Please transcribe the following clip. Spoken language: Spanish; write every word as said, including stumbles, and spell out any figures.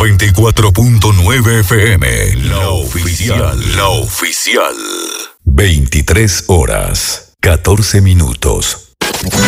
noventa y cuatro punto nueve F M, la oficial, la oficial. veintitrés horas, catorce minutos.